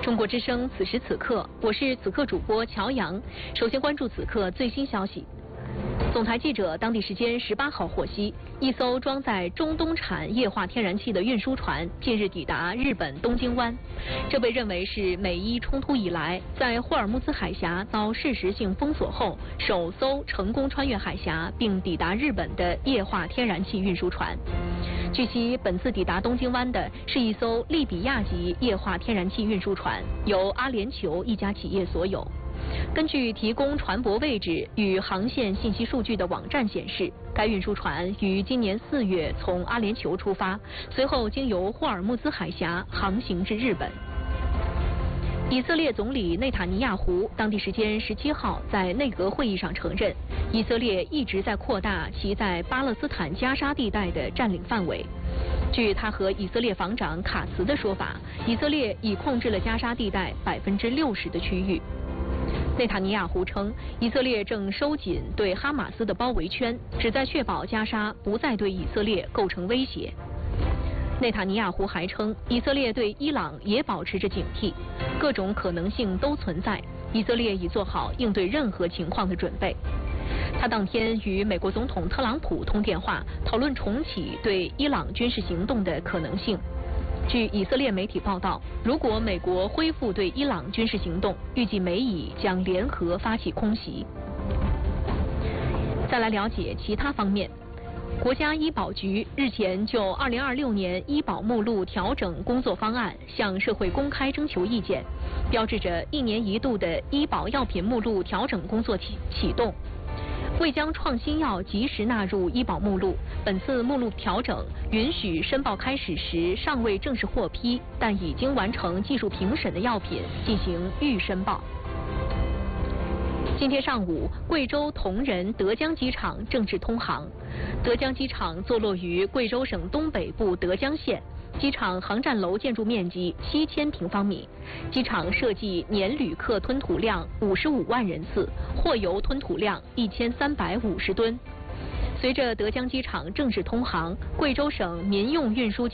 中国之声此时此刻，我是此刻主播乔阳。首先关注此刻最新消息。总台记者当地时间18号获悉，一艘装载中东产液化天然气的运输船近日抵达日本东京湾，这被认为是美伊冲突以来在霍尔木兹海峡遭事实性封锁后首艘成功穿越海峡并抵达日本的液化天然气运输船。据悉，本次抵达东京湾的是一艘利比亚级液化天然气运输船，由阿联酋一家企业所有。根据提供船舶位置与航线信息数据的网站显示，该运输船于今年4月从阿联酋出发，随后经由霍尔木兹海峡航行至日本。以色列总理内塔尼亚胡当地时间17号在内阁会议上承认，以色列一直在扩大其在巴勒斯坦加沙地带的占领范围。据他和以色列防长卡茨的说法，以色列已控制了加沙地带60%的区域。内塔尼亚胡称，以色列正收紧对哈马斯的包围圈，旨在确保加沙不再对以色列构成威胁。内塔尼亚胡还称，以色列对伊朗也保持着警惕，各种可能性都存在，以色列已做好应对任何情况的准备。他当天与美国总统特朗普通电话，讨论重启对伊朗军事行动的可能性。据以色列媒体报道，如果美国恢复对伊朗军事行动，预计美以将联合发起空袭。再来了解其他方面。国家医保局日前就2026年医保目录调整工作方案向社会公开征求意见，标志着1年1度的医保药品目录调整工作启动。为将创新药及时纳入医保目录，本次目录调整允许申报开始时尚未正式获批，但已经完成技术评审的药品进行预申报。今天上午，贵州铜仁德江机场正式通航。德江机场坐落于贵州省东北部德江县，机场航站楼建筑面积7000平方米，机场设计年旅客吞吐量55万人次，货油吞吐量1350吨。随着德江机场正式通航，贵州省民用运输